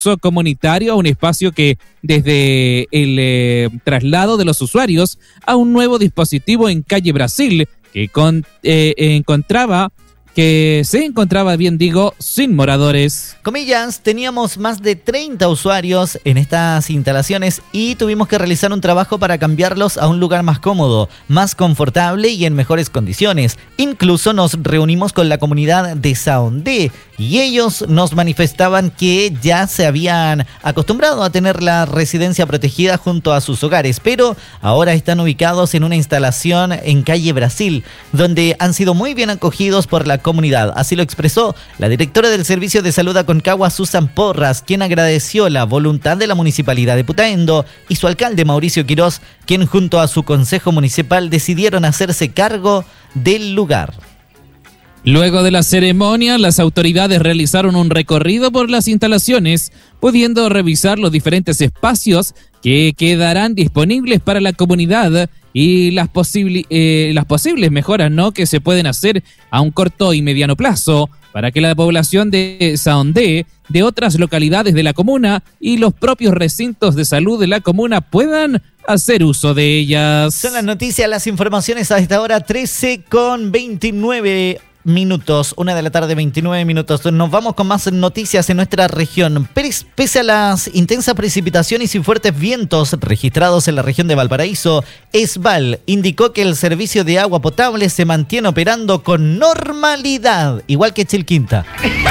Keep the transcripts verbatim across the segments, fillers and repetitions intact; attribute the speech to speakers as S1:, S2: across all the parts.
S1: comunitario a un espacio que desde el eh, traslado de los usuarios a un nuevo dispositivo en calle Brasil que con, eh, encontraba que se encontraba, bien digo, sin moradores.
S2: Comillas, teníamos más de treinta usuarios en estas instalaciones y tuvimos que realizar un trabajo para cambiarlos a un lugar más cómodo, más confortable y en mejores condiciones. Incluso nos reunimos con la comunidad de Saondé y ellos nos manifestaban que ya se habían acostumbrado a tener la residencia protegida junto a sus hogares, pero ahora están ubicados en una instalación en calle Brasil, donde han sido muy bien acogidos por la comunidad. Así lo expresó la directora del Servicio de Salud Aconcagua, Susan Porras, quien agradeció la voluntad de la Municipalidad de Putaendo y su alcalde Mauricio Quirós, quien junto a su Consejo Municipal decidieron hacerse cargo del lugar.
S1: Luego de la ceremonia, las autoridades realizaron un recorrido por las instalaciones, pudiendo revisar los diferentes espacios que quedarán disponibles para la comunidad y las, posible, eh, las posibles mejoras, ¿no?, que se pueden hacer a un corto y mediano plazo para que la población de Saondé, de otras localidades de la comuna y los propios recintos de salud de la comuna puedan hacer uso de ellas.
S2: Son las noticias, las informaciones a esta hora, trece con veintinueve minutos, una de la tarde, veintinueve minutos. Nos vamos con más noticias en nuestra región. Pese a las intensas precipitaciones y fuertes vientos registrados en la región de Valparaíso, Esval indicó que el servicio de agua potable se mantiene operando con normalidad, igual que Chilquinta.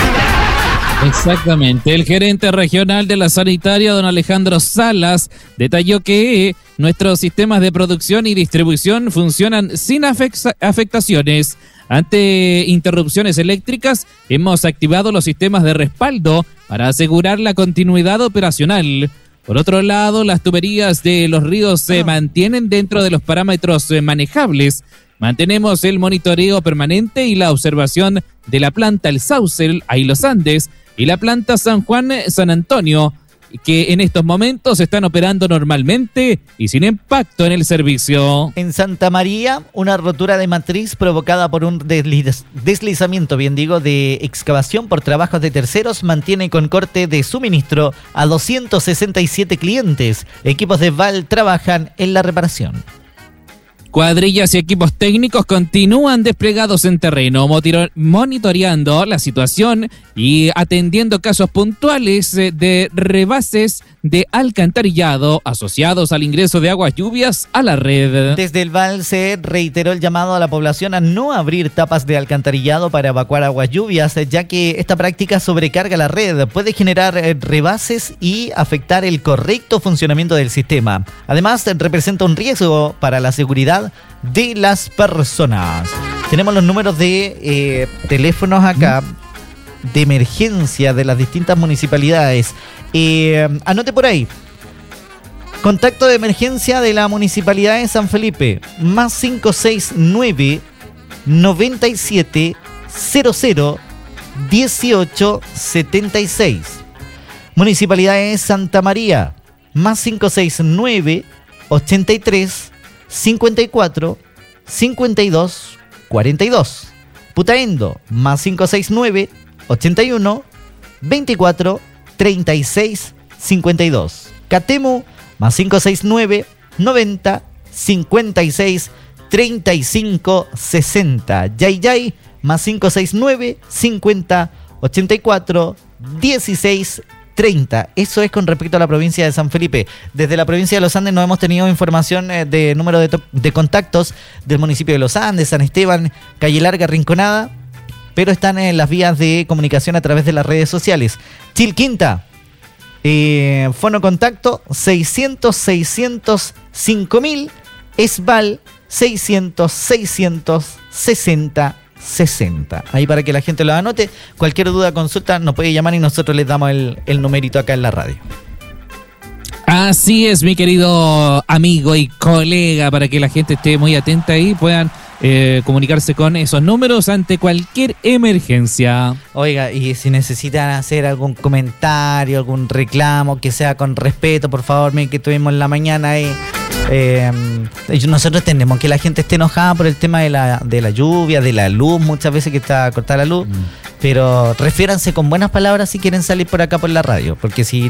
S1: Exactamente. El gerente regional de la sanitaria, don Alejandro Salas, detalló que nuestros sistemas de producción y distribución funcionan sin afecta- afectaciones. Ante interrupciones eléctricas, hemos activado los sistemas de respaldo para asegurar la continuidad operacional. Por otro lado, las tuberías de los ríos se mantienen dentro de los parámetros manejables. Mantenemos el monitoreo permanente y la observación de la planta El Sauce, ahí los Andes, y la planta San Juan San Antonio, que en estos momentos están operando normalmente y sin impacto en el servicio.
S2: En Santa María, una rotura de matriz provocada por un desliz, deslizamiento, bien digo, de excavación por trabajos de terceros mantiene con corte de suministro a doscientos sesenta y siete clientes. Equipos de Val trabajan en la reparación.
S1: Cuadrillas y equipos técnicos continúan desplegados en terreno, monitoreando la situación y atendiendo casos puntuales de rebases de alcantarillado asociados al ingreso de aguas lluvias a la red.
S2: Desde el Val se reiteró el llamado a la población a no abrir tapas de alcantarillado para evacuar aguas lluvias, ya que esta práctica sobrecarga la red, puede generar rebases y afectar el correcto funcionamiento del sistema. Además, representa un riesgo para la seguridad de las personas. Tenemos los números de eh, teléfonos acá de emergencia de las distintas municipalidades. Eh, anote por ahí. Contacto de emergencia de la Municipalidad de San Felipe, más cinco seis nueve, noventa y siete, cero cero, dieciocho setenta y seis. Municipalidad de Santa María, más cinco seis nueve, ochenta y tres, cincuenta y cuatro, cincuenta y dos, cuarenta y dos. Putaendo, más cinco seis nueve, ochenta y uno, veinticuatro, treinta y seis, cincuenta y dos. Catemu, más cinco seis nueve, noventa, cincuenta y seis, treinta y cinco, sesenta. Yayay, más cinco seis nueve, cincuenta, ochenta y cuatro, dieciséis, treinta. Eso es con respecto a la provincia de San Felipe. Desde la provincia de Los Andes no hemos tenido información de número de, to- de contactos del municipio de Los Andes, San Esteban, Calle Larga, Rinconada, pero están en las vías de comunicación a través de las redes sociales. Chilquinta, eh, fono contacto seiscientos, seiscientos, cinco mil, Esval seiscientos, seiscientos, sesenta, sesenta. Ahí para que la gente lo anote. Cualquier duda, consulta, nos puede llamar y nosotros les damos el, el numerito acá en la radio.
S1: Así es, mi querido amigo y colega, para que la gente esté muy atenta y puedan eh, comunicarse con esos números ante cualquier emergencia.
S2: Oiga, y si necesitan hacer algún comentario, algún reclamo, que sea con respeto, por favor, miren que tuvimos en la mañana ahí. Eh, nosotros entendemos que la gente esté enojada por el tema de la, de la lluvia, de la luz, muchas veces que está cortada la luz. Mm. pero refiéranse con buenas palabras si quieren salir por acá por la radio, porque si